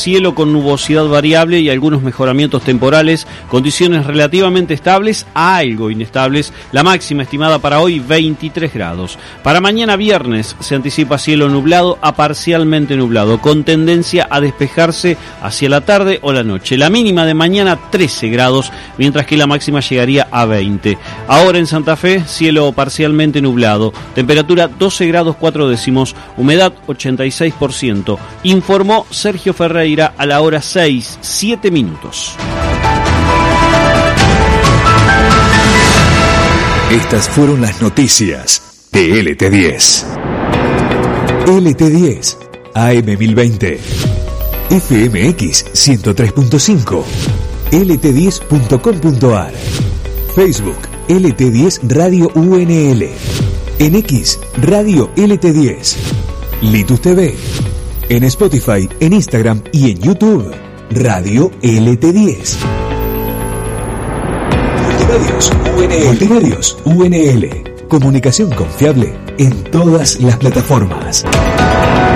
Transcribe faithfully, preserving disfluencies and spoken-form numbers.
cielo con nubosidad variable y algunos mejoramientos temporales, condiciones relativamente estables a algo inestables, la máxima estimada para hoy veintitrés grados. Para mañana viernes se anticipa cielo nublado a parcialmente nublado, con tendencia a despejarse hacia la tarde o la noche. La mínima de mañana trece grados, mientras que la máxima llegaría a veinte. Ahora en Santa Fe, cielo parcialmente nublado, temperatura doce grados cuatro décimos, humedad ochenta y seis por ciento. Informó Sergio Ferreira a la hora seis, siete minutos. Estas fueron las noticias de L T diez. L T diez, A M mil veinte, F M X ciento tres punto cinco, L T diez punto com punto a r, Facebook L T diez Radio U N L, en X Radio L T diez, Litus T V, en Spotify, en Instagram y en YouTube Radio L T diez. Multimedios U N L. Multimedios U N L. Comunicación confiable en todas las plataformas.